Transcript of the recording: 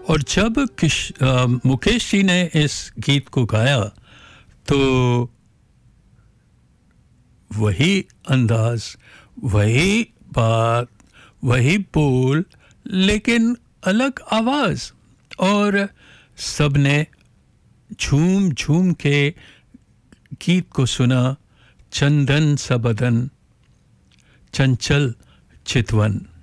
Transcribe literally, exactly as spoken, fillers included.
और जब किश आ, मुकेश जी ने इस गीत को गाया तो वही अंदाज, वही बात, वही बोल, लेकिन अलग आवाज, और सबने झूम झूम के गीत को सुना। चंदन सा बदन, चंचल चितवन।